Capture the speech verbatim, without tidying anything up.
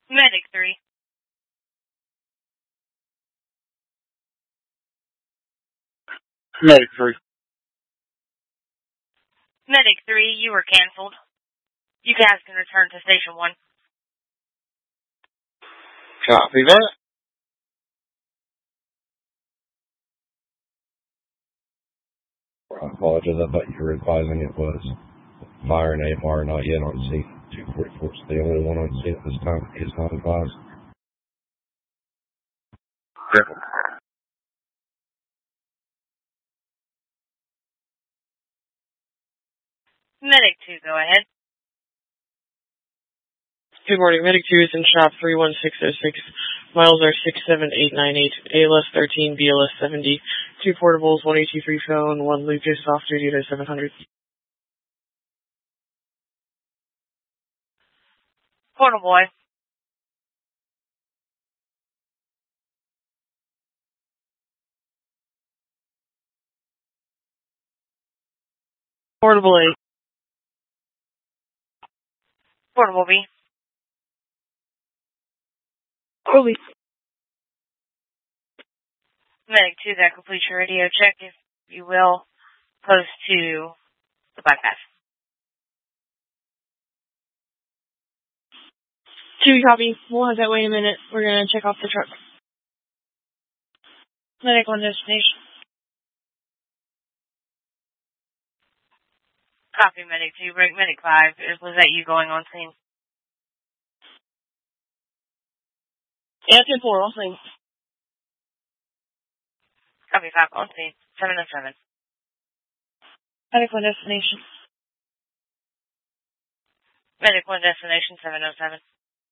Medic three. Medic three. Medic three, you were canceled. You guys can return to Station one. Copy that. I apologize. I thought you were advising it was fire and A F R not yet on scene. two forty-four is the only one on scene at this time. He is not advised. Yeah. Medic two, go ahead. Good morning. Medic two is in shop three one six oh six. Miles are six seven eight nine eight. A L S thirteen, B L S seventy. Two portables, one A T three phone, one Lucas off duty to seven hundred. Portal boy. Portable A. Portable B. Holy. Medic two, that completes your radio check, if you will. Close to the bypass. Two copy. We'll have that way in a minute. We're going to check off the truck. Medic one destination. Copy, Medic two. Break Medic five. Was that you going on scene? Yeah, ten four, on scene. Copy five, on scene. seven oh seven. Medic one destination. Medic one destination, seven oh seven.